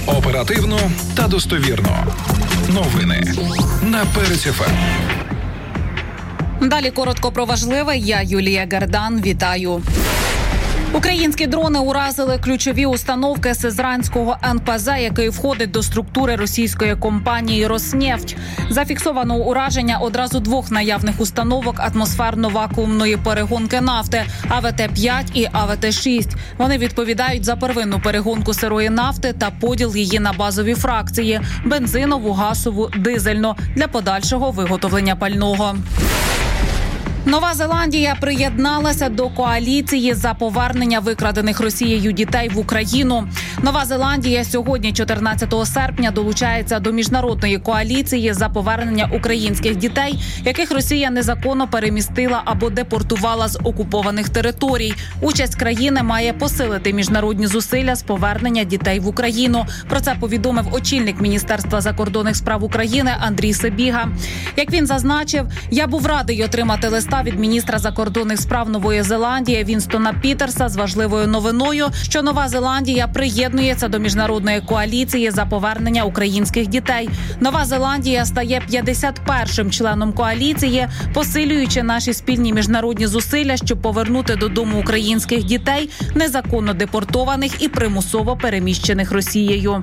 Оперативно та достовірно. Новини на Перець ФМ. Далі коротко про важливе. Я Юлія Гардан. Вітаю. Українські дрони уразили ключові установки Сизранського НПЗ, який входить до структури російської компанії «Роснефть». Зафіксовано ураження одразу двох наявних установок атмосферно-вакуумної перегонки нафти – АВТ-5 і АВТ-6. Вони відповідають за первинну перегонку сирої нафти та поділ її на базові фракції – бензинову, газову, дизельну – для подальшого виготовлення пального. Нова Зеландія приєдналася до коаліції за повернення викрадених Росією дітей в Україну. Нова Зеландія сьогодні, 14 серпня, долучається до міжнародної коаліції за повернення українських дітей, яких Росія незаконно перемістила або депортувала з окупованих територій. Участь країни має посилити міжнародні зусилля з повернення дітей в Україну. Про це повідомив очільник Міністерства закордонних справ України Андрій Сибіга. Як він зазначив, я був радий отримати листа від міністра закордонних справ Нової Зеландії Вінстона Пітерса з важливою новиною, що Нова Зеландія приєднується до міжнародної коаліції за повернення українських дітей. Нова Зеландія стає 51-м членом коаліції, посилюючи наші спільні міжнародні зусилля, щоб повернути додому українських дітей, незаконно депортованих і примусово переміщених Росією.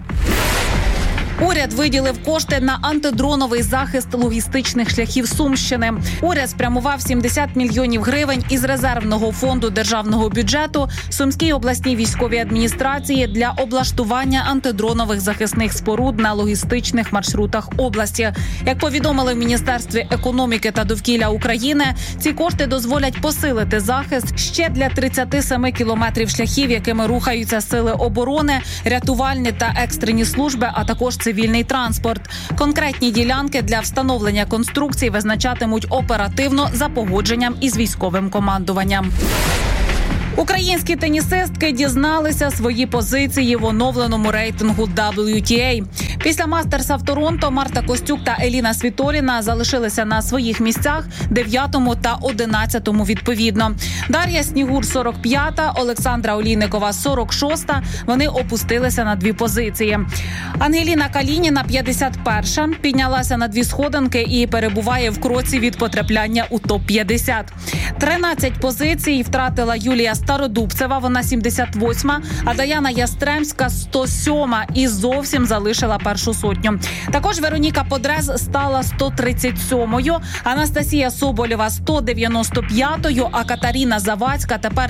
Уряд виділив кошти на антидроновий захист логістичних шляхів Сумщини. Уряд спрямував 70 мільйонів гривень із резервного фонду державного бюджету Сумській обласній військовій адміністрації для облаштування антидронових захисних споруд на логістичних маршрутах області. Як повідомили в Міністерстві економіки та довкілля України, ці кошти дозволять посилити захист ще для 37 кілометрів шляхів, якими рухаються сили оборони, рятувальні та екстрені служби, а також цивільний транспорт. Конкретні ділянки для встановлення конструкцій визначатимуть оперативно за погодженням із військовим командуванням. Українські тенісистки дізналися свої позиції в оновленому рейтингу WTA. Після Мастерса в Торонто Марта Костюк та Еліна Світоліна залишилися на своїх місцях 9-му та 11-му відповідно. Дар'я Снігур 45-та, Олександра Олійникова 46-та. Вони опустилися на 2 позиції. Ангеліна Калініна 51-ша, піднялася на 2 сходинки і перебуває в кроці від потрапляння у топ-50. 13 позицій втратила Юлія Стародубцева, вона 78-ма, а Даяна Ястремська 107-ма і зовсім залишила першу сотню. Також Вероніка Подрез стала 137-ю, Анастасія Соболєва 195-ю, а Катерина Завадська тепер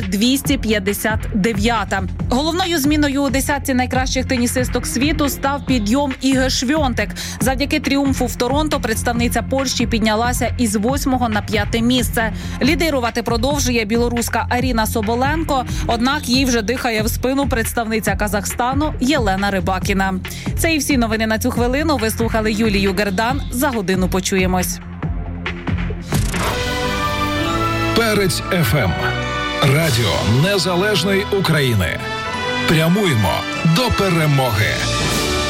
259-та. Головною зміною у десятці найкращих тенісисток світу став підйом Іги Швьонтек. Завдяки тріумфу в Торонто представниця Польщі піднялася із 8-го на 5-те місце. Лідирувати продовжує білоруска Аріна Соболенко, однак їй вже дихає в спину представниця Казахстану Єлена Рибакіна. Це і всі новини на цю хвилину. Ви слухали Юлію Гардан. За годину почуємось. Перець ФМ. Радіо Незалежної України. Прямуємо до перемоги.